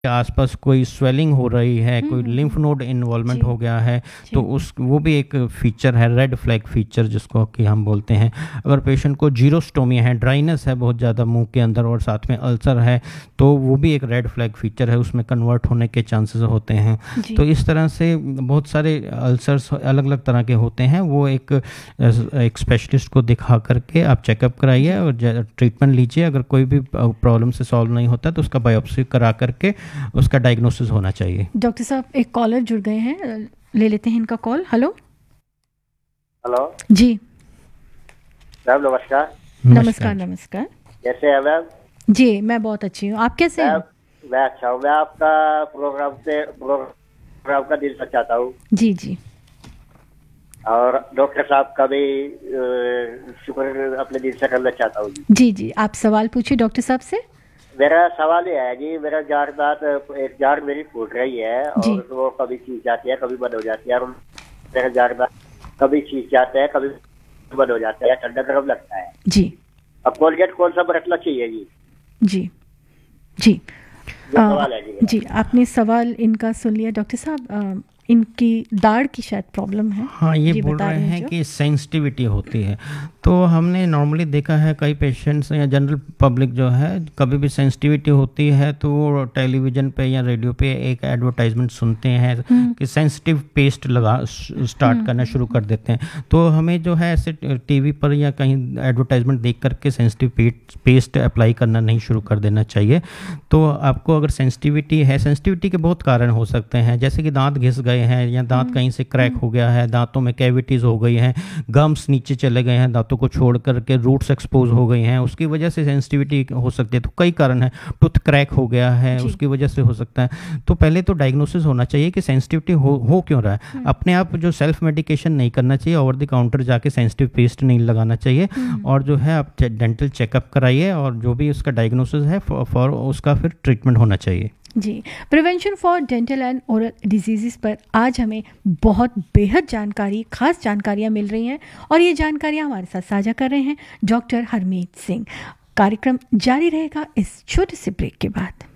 के आसपास कोई स्वेलिंग हो रही है, कोई लिम्फ नोड इन्वॉल्वमेंट हो गया है, तो वो भी एक फीचर है, रेड फ्लैग फीचर जिसको कि हम बोलते हैं। अगर पेशेंट को जीरोस्टोमिया है, ड्राइनेस है बहुत ज़्यादा मुंह के अंदर और साथ में अल्सर है, तो वो भी एक रेड फ्लैग फीचर है, उसमें कन्वर्ट होने के चांसेस होते हैं। तो इस तरह से बहुत सारे अल्सर्स अलग अलग तरह के होते हैं। वो एक स्पेशलिस्ट को दिखा करके आप चेकअप कराइए और ट्रीटमेंट लीजिए। अगर कोई भी प्रॉब्लम से सॉल्व नहीं होता तो उसका बायोप्सी करा करके उसका डायग्नोसिस होना चाहिए। डॉक्टर साहब, एक कॉलर जुड़ गए हैं, ले लेते हैं इनका कॉल। हेलो हेलो जी मैम, नमस्कार। नमस्कार। नमस्कार, कैसे हैं मैम? जी मैं बहुत अच्छी हूँ, आप कैसे हैं? मैं अच्छा हूँ। मैं आपका प्रोग्राम का दिल से चाहता हूँ। जी जी। और डॉक्टर साहब का भी शुक्र अपने दिल से करना चाहता हूँ जी। जी जी, आप सवाल पूछिए डॉक्टर साहब से। मेरा सवाल ये है जी, मेरा एक जाड़ मेरी फूट रही है और वो कभी खींच जाती है, कभी बंद हो जाती है। और मेरा जाड़ कभी खींच जाते हैं, कभी बंद हो जाता है, ठंडा गर्म लगता है जी। अब कोलगेट कौन सा बरतना चाहिए जी? जी जी सवाल है जी। जी, आपने सवाल इनका सुन लिया डॉक्टर साहब। इनकी दाढ़ की शायद प्रॉब्लम है। हाँ, ये बोल रहे हैं कि सेंसिटिविटी होती है। तो हमने नॉर्मली देखा है कई पेशेंट्स या जनरल पब्लिक जो है, कभी भी सेंसिटिविटी होती है तो वो टेलीविज़न पे या रेडियो पे एक एडवर्टाइजमेंट सुनते हैं कि सेंसिटिव पेस्ट स्टार्ट करना शुरू कर देते हैं। तो हमें जो है ऐसे टीवी पर या कहीं एडवर्टाइजमेंट देख करके सेंसिटिव पेस्ट अप्लाई करना नहीं शुरू कर देना चाहिए। तो आपको अगर सेंसिटिविटी है, सेंसिटिविटी के बहुत कारण हो सकते हैं, जैसे कि दांत घिस गए हैं या दांत कहीं से क्रैक हो गया है, दांतों में कैविटीज हो गई हैं, गम्स नीचे चले गए हैं दांतों को छोड़ करके, रूट्स एक्सपोज हो गई हैं, उसकी वजह से सेंसिटिविटी हो सकती है। तो कई कारण हैं, टूथ क्रैक हो गया है उसकी वजह से हो सकता है। तो पहले तो डायग्नोसिस होना चाहिए कि सेंसिटिविटी हो क्यों रहा है। अपने आप जो सेल्फ मेडिकेशन नहीं करना चाहिए, ओवर द काउंटर जाके सेंसिटिव पेस्ट नहीं लगाना चाहिए। और जो है आप डेंटल चेकअप कराइए और जो भी उसका डायग्नोसिस है फॉर उसका फिर ट्रीटमेंट होना चाहिए। जी, prevention for dental and oral disease पर आज हमें बहुत बेहद जानकारी, खास जानकारियाँ मिल रही हैं और ये जानकारियाँ हमारे साथ साझा कर रहे हैं डॉक्टर हरमीत सिंह। कार्यक्रम जारी रहेगा इस छोटे से ब्रेक के बाद।